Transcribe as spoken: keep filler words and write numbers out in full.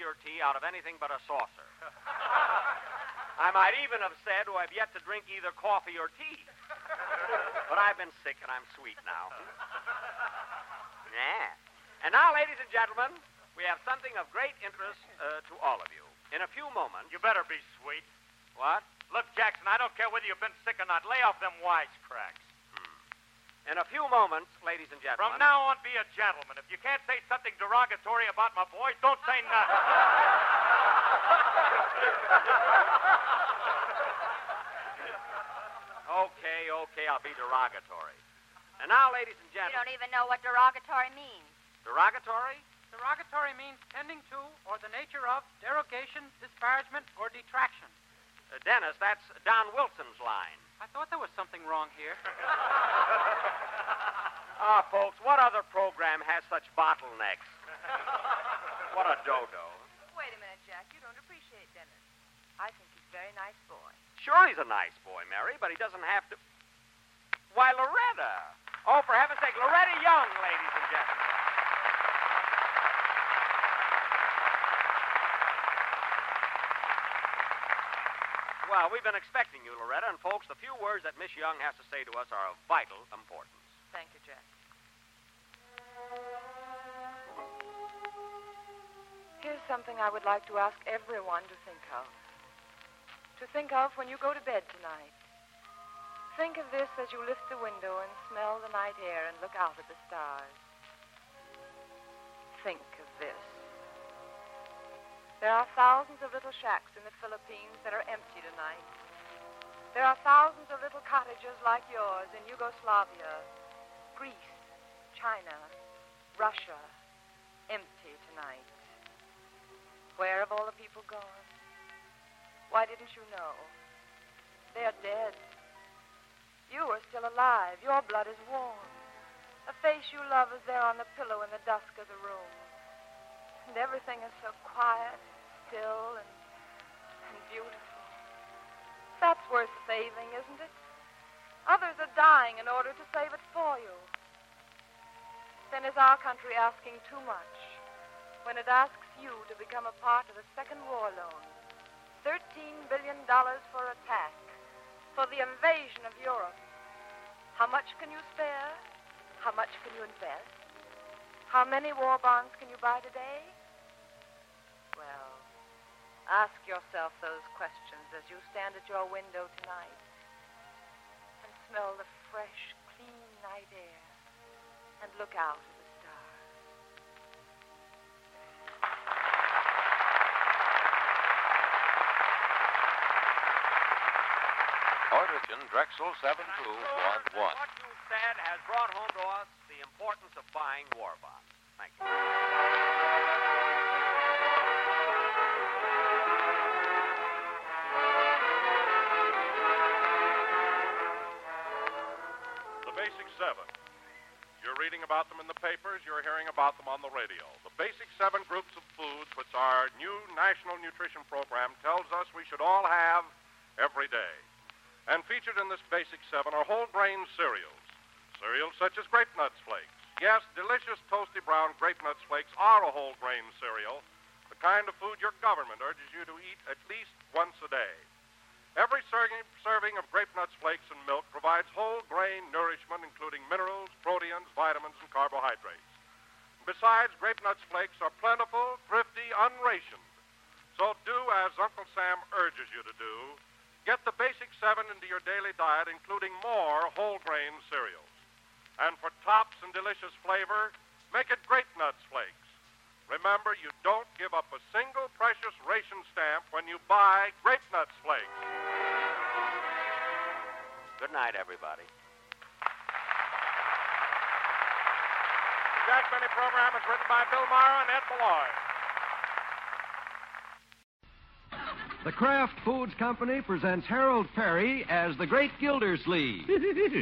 or tea out of anything but a saucer. I might even have said who have yet to drink either coffee or tea. But I've been sick and I'm sweet now. Yeah. And now, ladies and gentlemen, we have something of great interest uh, to all of you. In a few moments... You better be sweet. What? Look, Jackson, I don't care whether you've been sick or not. Lay off them wisecracks. In a few moments, ladies and gentlemen... From now on, be a gentleman. If you can't say something derogatory about my boys, don't say nothing. Okay, okay, I'll be derogatory. And now, ladies and You gentlemen... don't even know what derogatory means. Derogatory? Derogatory means tending to or the nature of derogation, disparagement, or detraction. Uh, Dennis, that's Don Wilson's line. I thought there was something wrong here. Ah, folks, what other program has such bottlenecks? What a dodo. Wait a minute, Jack. You don't appreciate Dennis. I think he's a very nice boy. Sure, he's a nice boy, Mary, but he doesn't have to... Why, Loretta. Oh, for heaven's sake, Loretta Young, ladies and gentlemen. Well, we've been expecting you, Loretta, and folks, the few words that Miss Young has to say to us are of vital importance. Thank you, Jack. Here's something I would like to ask everyone to think of. To think of when you go to bed tonight. Think of this as you lift the window and smell the night air and look out at the stars. Think of this. There are thousands of little shacks in the Philippines that are empty tonight. There are thousands of little cottages like yours in Yugoslavia, Greece, China, Russia, empty tonight. Where have all the people gone? Why didn't you know? They're dead. You are still alive. Your blood is warm. A face you love is there on the pillow in the dusk of the room. And everything is so quiet, still, and, and beautiful. That's worth saving, isn't it? Others are dying in order to save it for you. Then is our country asking too much when it asks you to become a part of the second war loan? Thirteen billion dollars for attack, for the invasion of Europe. How much can you spare? How much can you invest? How many war bonds can you buy today? Well, ask yourself those questions as you stand at your window tonight and smell the fresh, clean night air and look out at the stars. Origin Drexel seven two one one. What you said has brought home to us the importance of buying war bonds. Thank you. The Basic Seven. You're reading about them in the papers. You're hearing about them on the radio. The Basic Seven groups of foods, which our new National Nutrition Program tells us we should all have every day. And featured in this Basic Seven are whole grain cereals. Cereals such as Grape Nuts Flakes. Yes, delicious toasty brown Grape Nuts Flakes are a whole grain cereal, the kind of food your government urges you to eat at least once a day. Every serving, serving of Grape Nuts Flakes and milk provides whole grain nourishment, including minerals, proteins, vitamins, and carbohydrates. Besides, Grape Nuts Flakes are plentiful, thrifty, unrationed. So do as Uncle Sam urges you to do. Get the Basic Seven into your daily diet, including more whole grain cereals. And for tops and delicious flavor, make it Grape Nuts Flakes. Remember, you don't give up a single precious ration stamp when you buy Grape Nuts Flakes. Good night, everybody. The Jack Benny program is written by Bill Morrow and Ed Malloy. The Kraft Foods Company presents Harold Perry as the Great Gildersleeve.